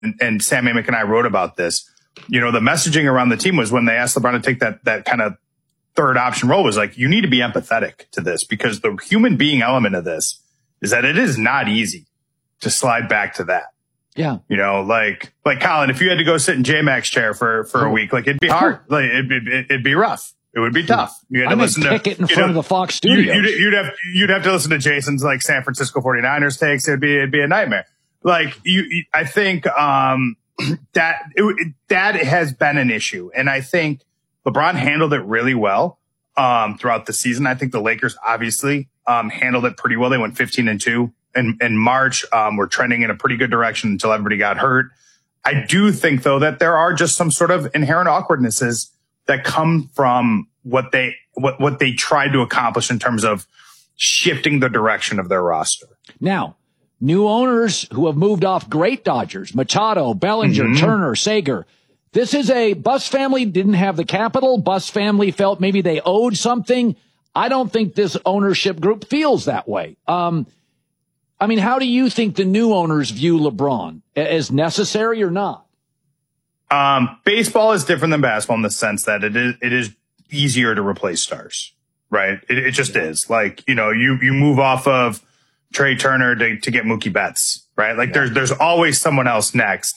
and Sam Amick and I wrote about this. The messaging around the team was when they asked LeBron to take that kind of third option role was like, you need to be empathetic to this, because the human being element of this is that it is not easy to slide back to that. Yeah. Like Colin, if you had to go sit in J-Mac's chair for a week, like it'd be hard. Like it'd be rough. It would be tough. You had to listen to it in front of the Fox studios. You'd have to listen to Jason's like San Francisco 49ers takes. It'd be a nightmare. Like I think, that has been an issue. And I think LeBron handled it really well, throughout the season. I think the Lakers obviously, handled it pretty well. They went 15-2 in March. We're trending in a pretty good direction until everybody got hurt. I do think though that there are just some sort of inherent awkwardnesses that come from what they tried to accomplish in terms of shifting the direction of their roster. Now, new owners who have moved off great Dodgers, Machado, Bellinger, Turner, Sager. This is a Buss family didn't have the capital. Buss family felt maybe they owed something. I don't think this ownership group feels that way. How do you think the new owners view LeBron? As necessary or not? Baseball is different than basketball in the sense that it is easier to replace stars, right? It just is. Like, you move off of Trey Turner to get Mookie Betts, right? Like there's always someone else next.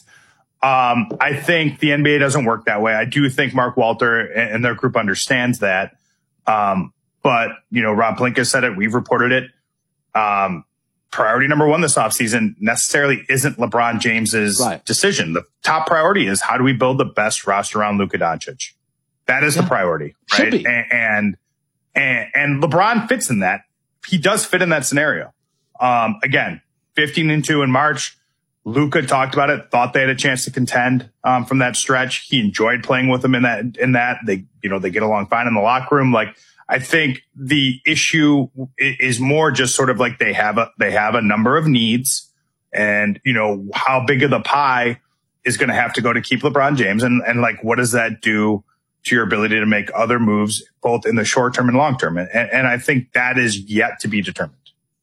I think the NBA doesn't work that way. I do think Mark Walter and their group understands that. But Rob Pelinka said it. We've reported it. Priority number one this offseason necessarily isn't LeBron James's decision. The top priority is how do we build the best roster around Luka Doncic? That is the priority, right? And LeBron fits in that. He does fit in that scenario. Again, 15-2 in March. Luka talked about it, thought they had a chance to contend from that stretch. He enjoyed playing with them in that. They get along fine in the locker room. Like, I think the issue is more just sort of like they have a number of needs, and how big of the pie is going to have to go to keep LeBron James, and like what does that do to your ability to make other moves both in the short term and long term, and I think that is yet to be determined.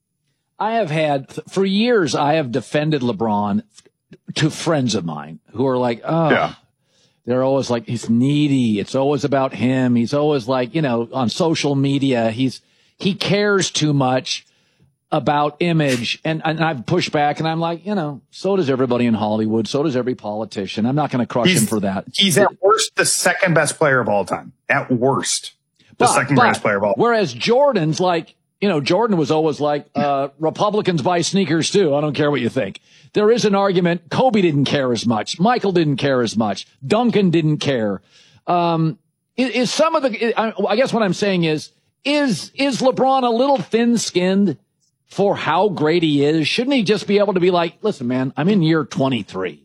For years I have defended LeBron to friends of mine who are like, they're always like, he's needy. It's always about him. He's always like, on social media, he cares too much about image. And I've pushed back and I'm like, so does everybody in Hollywood. So does every politician. I'm not going to crush him for that. He's at worst the second best player of all time. At worst, the second greatest player of all time. Whereas Jordan's like, Jordan was always like, Republicans buy sneakers too. I don't care what you think. There is an argument. Kobe didn't care as much. Michael didn't care as much. Duncan didn't care. I guess what I'm saying is LeBron a little thin-skinned for how great he is? Shouldn't he just be able to be like, listen, man, I'm in year 23.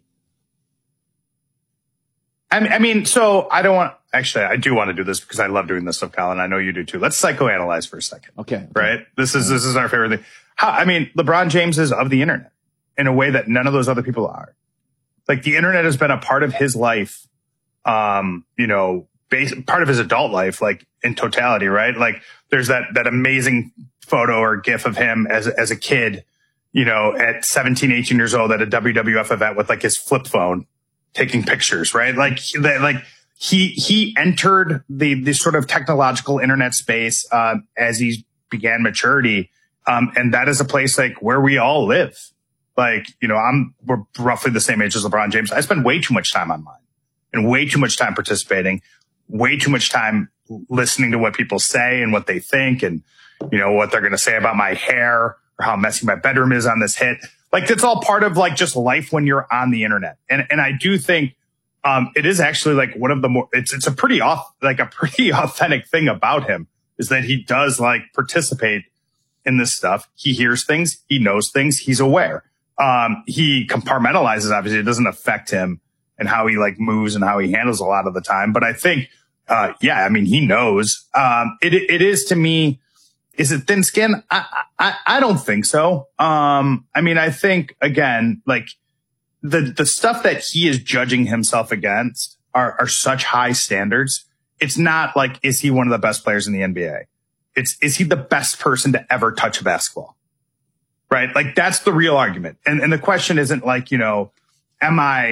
So I don't want, actually, I do want to do this because I love doing this stuff, Colin. I know you do too. Let's psychoanalyze for a second. Okay. Right? This is our favorite thing. LeBron James is of the internet in a way that none of those other people are. Like, the internet has been a part of his life, part of his adult life, like in totality, right? Like, there's that amazing photo or GIF of him as a kid, at 17, 18 years old at a WWF event with like his flip phone taking pictures, right? Like he entered the sort of technological internet space, as he began maturity. And that is a place like where we all live. Like, we're roughly the same age as LeBron James. I spend way too much time online and way too much time participating, way too much time listening to what people say and what they think and, what they're going to say about my hair or how messy my bedroom is on this hit. Like, it's all part of like just life when you're on the internet. And I do think, it is actually like one of the more, it's a pretty authentic thing about him is that he does like participate in this stuff. He hears things, he knows things, he's aware. He compartmentalizes, obviously it doesn't affect him and how he like moves and how he handles a lot of the time. But I think, he knows, it is to me, is it thin skin? I don't think so. I think again, like the stuff that he is judging himself against are such high standards. It's not like, is he one of the best players in the NBA? Is he the best person to ever touch a basketball? Right? Like, that's the real argument. And the question isn't like, am I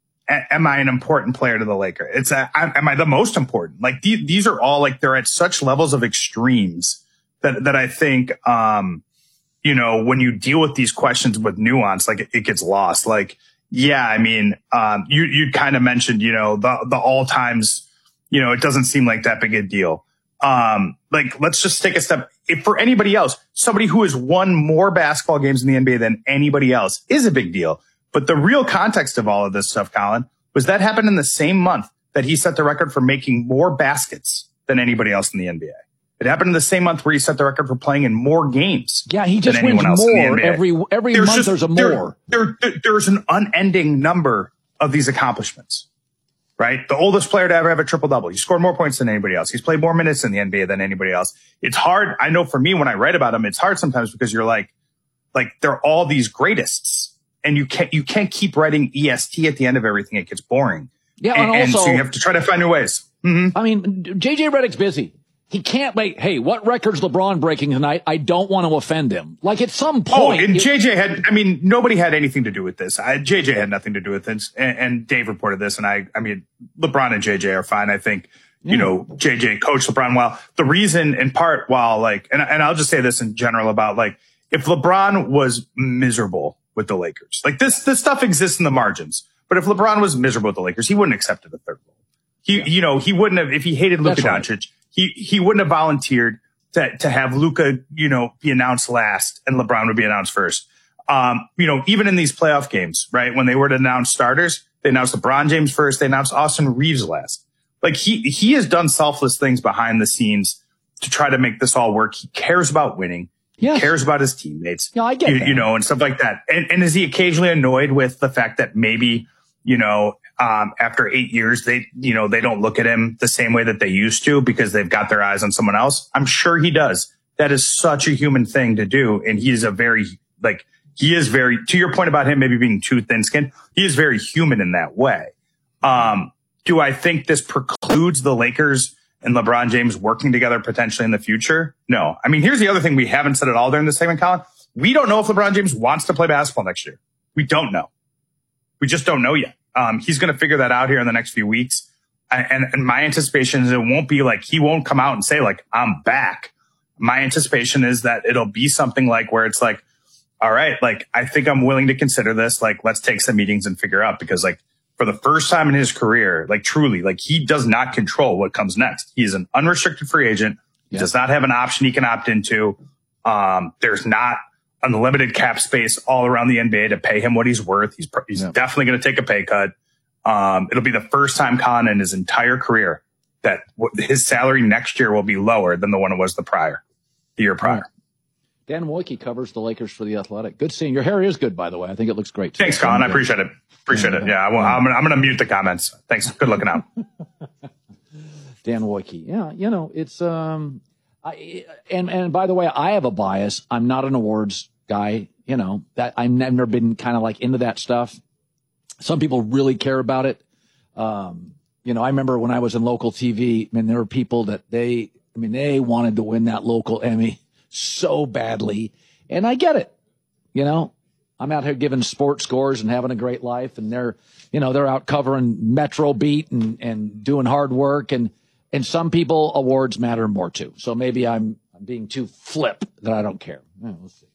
an important player to the Lakers? It's am I the most important? Like these are all like, they're at such levels of extremes that I think, you know, when you deal with these questions with nuance, like it gets lost. Like, yeah, I mean, you kind of mentioned, you know, the all times, you know, it doesn't seem like that big a deal. Like, let's just take a step. If for anybody else, somebody who has won more basketball games in the NBA than anybody else is a big deal. But the real context of all of this stuff, Colin, was that happened in the same month that he set the record for making more baskets than anybody else in the NBA. It happened in the same month where he set the record for playing in more games. Yeah, he just wins more every month. There's a more. There's an unending number of these accomplishments. Right? The oldest player to ever have a triple-double. He scored more points than anybody else. He's played more minutes in the NBA than anybody else. It's hard. I know for me, when I write about him, it's hard sometimes because you're like they're all these greatests, and you can't keep writing EST at the end of everything. It gets boring. Yeah. And so you have to try to find new ways. Mm-hmm. I mean, JJ Redick's busy. He can't make, hey, what record's LeBron breaking tonight? I don't want to offend him. Like at some point. Oh, and JJ had, I mean, nobody had anything to do with this. JJ had nothing to do with this. And Dave reported this. And I mean, LeBron and JJ are fine. I think, you know, JJ coached LeBron well. The reason in part, while like, and I'll just say this in general about like, if LeBron was miserable with the Lakers, like this stuff exists in the margins. But if LeBron was miserable with the Lakers, he wouldn't have accepted a third role. You know, he wouldn't have, if he hated Luka Doncic, he wouldn't have volunteered to have Luka, you know, be announced last and LeBron would be announced first. You know, even in these playoff games, right? When they were to announce starters, they announced LeBron James first. They announced Austin Reeves last. Like he has done selfless things behind the scenes to try to make this all work. He cares about winning. He cares about his teammates. Yeah, I get that. You know, and stuff like that. And is he occasionally annoyed with the fact that maybe, you know, after 8 years, they don't look at him the same way that they used to because they've got their eyes on someone else? I'm sure he does. That is such a human thing to do. And he is to your point about him maybe being too thin skinned, he is very human in that way. Do I think this precludes the Lakers and LeBron James working together potentially in the future? No. I mean, here's the other thing we haven't said at all during this segment, Colin. We don't know if LeBron James wants to play basketball next year. We don't know. We just don't know yet. He's going to figure that out here in the next few weeks. And my anticipation is it won't be like, he won't come out and say like, I'm back. My anticipation is that it'll be something like where it's like, all right, like, I think I'm willing to consider this. Like, let's take some meetings and figure out, because like for the first time in his career, like truly, like he does not control what comes next. He's an unrestricted free agent. He does not have an option he can opt into. There's not unlimited cap space all around the NBA to pay him what he's worth. He's definitely going to take a pay cut. It'll be the first time, Colin, in his entire career that his salary next year will be lower than the one it was the year prior. Dan Wojcicki covers the Lakers for The Athletic. Good seeing. Your hair is good, by the way. I think it looks great. Thanks, Colin. I appreciate it. Yeah, well, I'm going to mute the comments. Thanks. Good looking out. Dan Wojcicki. Yeah, you know, it's and by the way, I have a bias. I'm not an awards guy, you know, that I've never been kind of like into that stuff. Some people really care about it. You know, I remember when I was in local TV, I mean, there were people that they wanted to win that local Emmy so badly. And I get it. You know, I'm out here giving sports scores and having a great life. And they're out covering Metro Beat and doing hard work. And some people, awards matter more too. So maybe I'm being too flip that I don't care. We'll see.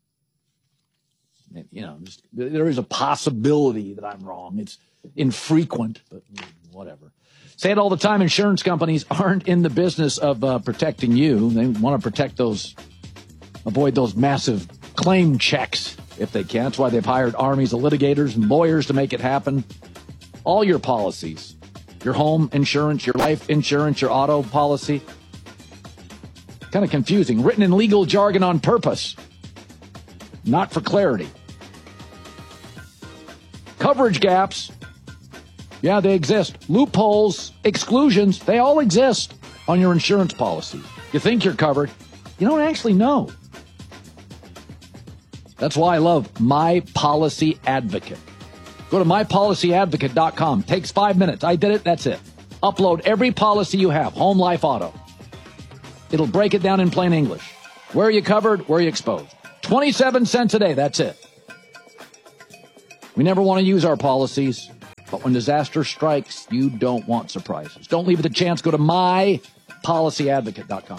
You know, there is a possibility that I'm wrong. It's infrequent, but whatever. Say it all the time. Insurance companies aren't in the business of protecting you. They want to avoid those massive claim checks if they can. That's why they've hired armies of litigators and lawyers to make it happen. All your policies, your home insurance, your life insurance, your auto policy. Kind of confusing. Written in legal jargon on purpose, not for clarity. Coverage gaps. Yeah, they exist. Loopholes, exclusions, they all exist on your insurance policy. You think you're covered. You don't actually know. That's why I love My Policy Advocate. Go to mypolicyadvocate.com. Takes 5 minutes. I did it. That's it. Upload every policy you have. Home, life, auto. It'll break it down in plain English. Where are you covered? Where are you exposed? 27 cents a day. That's it. We never want to use our policies, but when disaster strikes, you don't want surprises. Don't leave it to chance. Go to mypolicyadvocate.com.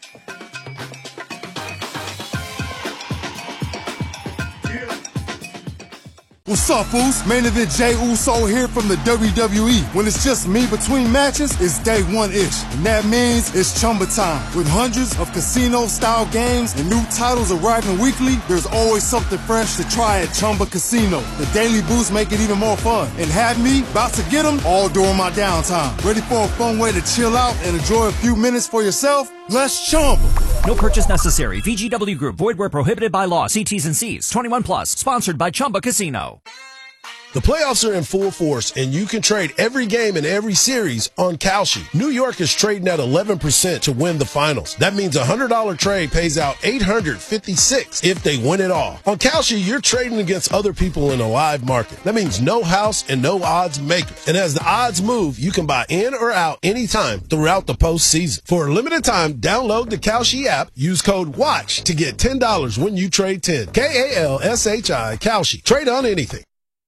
What's up, Foos? Main event Jey Uso here from the WWE. When it's just me between matches, it's day one-ish. And that means it's Chumba time. With hundreds of casino-style games and new titles arriving weekly, there's always something fresh to try at Chumba Casino. The daily boosts make it even more fun. And have me about to get them all during my downtime. Ready for a fun way to chill out and enjoy a few minutes for yourself? Let's Chumba. No purchase necessary. VGW Group. Void where prohibited by law. See T's and C's. 21 plus. Sponsored by Chumba Casino. The playoffs are in full force, and you can trade every game in every series on Kalshi. New York is trading at 11% to win the finals. That means a $100 trade pays out $856 if they win it all. On Kalshi, you're trading against other people in a live market. That means no house and no odds makers. And as the odds move, you can buy in or out anytime throughout the postseason. For a limited time, download the Kalshi app. Use code WATCH to get $10 when you trade 10. Kalshi. Kalshi. Trade on anything.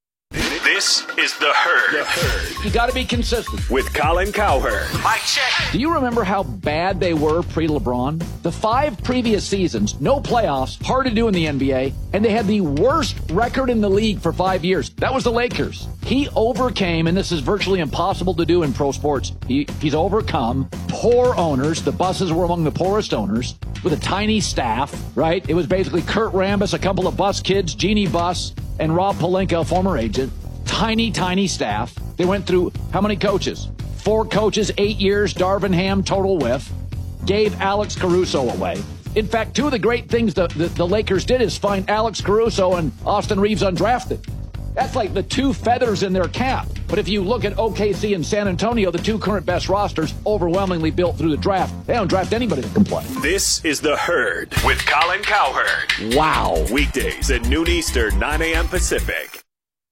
This is The Herd. You got to be consistent. With Colin Cowherd. Mic check. Do you remember how bad they were pre-LeBron? The 5 previous seasons, no playoffs, hard to do in the NBA, and they had the worst record in the league for 5 years. That was the Lakers. He overcame, and this is virtually impossible to do in pro sports, he's overcome poor owners. The Busses were among the poorest owners with a tiny staff, right? It was basically Kurt Rambis, a couple of Bus kids, Jeannie Buss, and Rob Pelinka, a former agent. Tiny staff. They went through how many coaches? 4 coaches, 8 years, Darvin Ham, total whiff. Gave Alex Caruso away. In fact, 2 of the great things the Lakers did is find Alex Caruso and Austin Reeves undrafted. That's like the 2 feathers in their cap. But if you look at OKC and San Antonio, the 2 current best rosters, overwhelmingly built through the draft. They don't draft anybody that can play. This is The Herd with Colin Cowherd. Wow. Weekdays at noon Eastern, 9 a.m. Pacific.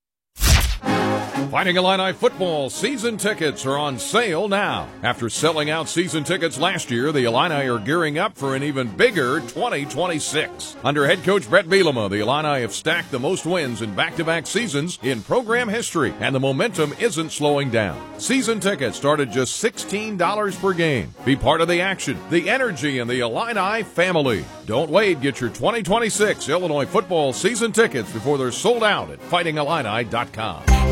Fighting Illini football season tickets are on sale now. After selling out season tickets last year, the Illini are gearing up for an even bigger 2026. Under head coach Brett Bielema, the Illini have stacked the most wins in back-to-back seasons in program history, and the momentum isn't slowing down. Season tickets start at just $16 per game. Be part of the action, the energy, and the Illini family. Don't wait. Get your 2026 Illinois football season tickets before they're sold out at fightingillini.com.